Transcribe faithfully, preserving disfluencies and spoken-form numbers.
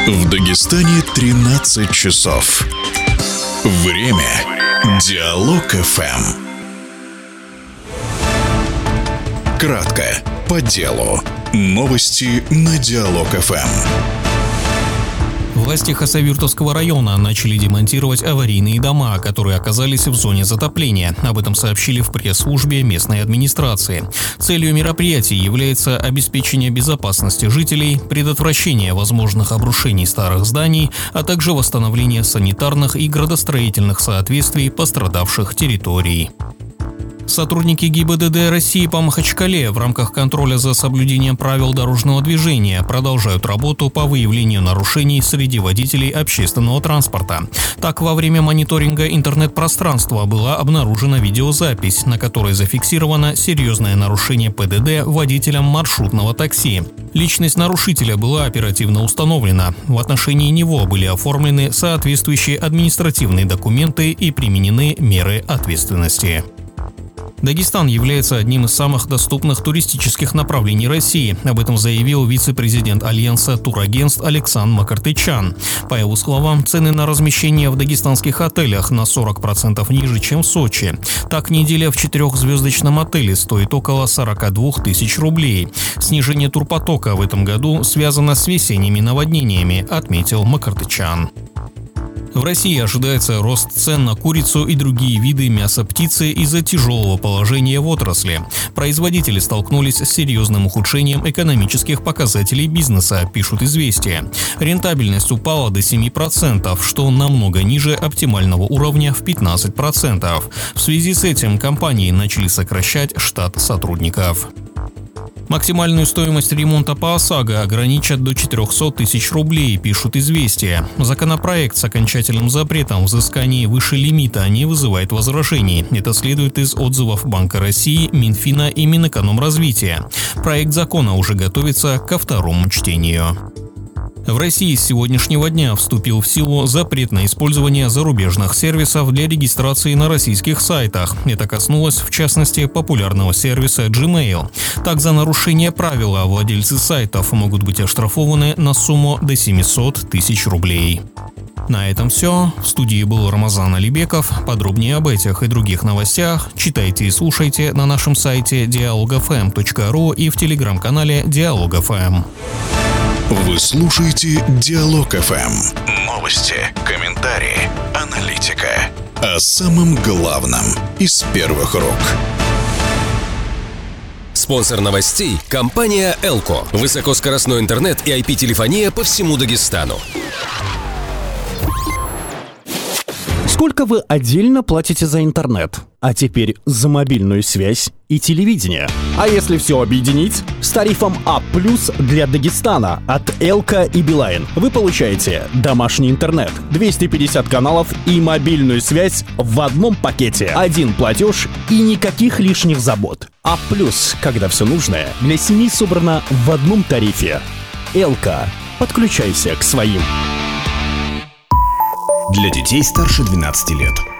В Дагестане тринадцать часов. Время Диалог-ФМ. Кратко, по делу. Новости на Диалог-ФМ. Власти Хасавюртовского района начали демонтировать аварийные дома, которые оказались в зоне затопления. Об этом сообщили в пресс-службе местной администрации. Целью мероприятий является обеспечение безопасности жителей, предотвращение возможных обрушений старых зданий, а также восстановление санитарных и градостроительных соответствий пострадавших территорий. Сотрудники ГИБДД России по Махачкале в рамках контроля за соблюдением правил дорожного движения продолжают работу по выявлению нарушений среди водителей общественного транспорта. Так, во время мониторинга интернет-пространства была обнаружена видеозапись, на которой зафиксировано серьезное нарушение ПДД водителем маршрутного такси. Личность нарушителя была оперативно установлена. В отношении него были оформлены соответствующие административные документы и применены меры ответственности. Дагестан является одним из самых доступных туристических направлений России. Об этом заявил вице-президент Альянса турагентств Александр Макартычян. По его словам, цены на размещение в дагестанских отелях на сорок процентов ниже, чем в Сочи. Так, неделя в четырехзвездочном отеле стоит около сорок две тысячи рублей. Снижение турпотока в этом году связано с весенними наводнениями, отметил Макартычян. В России ожидается рост цен на курицу и другие виды мяса птицы из-за тяжелого положения в отрасли. Производители столкнулись с серьезным ухудшением экономических показателей бизнеса, пишут «Известия». Рентабельность упала до семи процентов, что намного ниже оптимального уровня в пятнадцать процентов. В связи с этим компании начали сокращать штат сотрудников. Максимальную стоимость ремонта по ОСАГО ограничат до четырехсот тысяч рублей, пишут «Известия». Законопроект с окончательным запретом взыскания выше лимита не вызывает возражений. Это следует из отзывов Банка России, Минфина и Минэкономразвития. Проект закона уже готовится ко второму чтению. В России с сегодняшнего дня вступил в силу запрет на использование зарубежных сервисов для регистрации на российских сайтах. Это коснулось, в частности, популярного сервиса Gmail. Так, за нарушение правила владельцы сайтов могут быть оштрафованы на сумму до семисот тысяч рублей. На этом все. В студии был Рамазан Алибеков. Подробнее об этих и других новостях читайте и слушайте на нашем сайте диалог эф эм точка ру и в телеграм-канале Диалог-ФМ. Вы слушаете Диалог-ФМ. Новости, комментарии, аналитика. О самом главном из первых рук. Спонсор новостей – компания «Элко». Высокоскоростной интернет и ай пи-телефония по всему Дагестану. Сколько вы отдельно платите за интернет? А теперь за мобильную связь и телевидение. А если все объединить? С тарифом А плюс для Дагестана от Элко и Билайн вы получаете домашний интернет, двести пятьдесят каналов и мобильную связь в одном пакете. Один платеж и никаких лишних забот. А плюс, когда все нужное для семьи собрано в одном тарифе. Элко. Подключайся к своим. Для детей старше двенадцати лет.